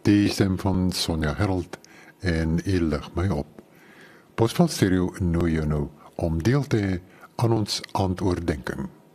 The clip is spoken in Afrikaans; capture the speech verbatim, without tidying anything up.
Die stem van Sonja Herold en U lig my op. Bosveld Stereo nooi jou nou om deel te hê aan ons aandoordenking.